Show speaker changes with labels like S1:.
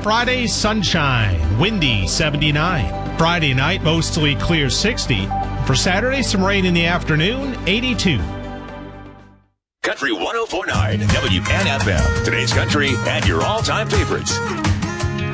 S1: Friday, sunshine, windy 79. Friday night, mostly clear 60. For Saturday, some rain in the afternoon, 82.
S2: Country 104.9 WNFM. Today's country and your all-time favorites.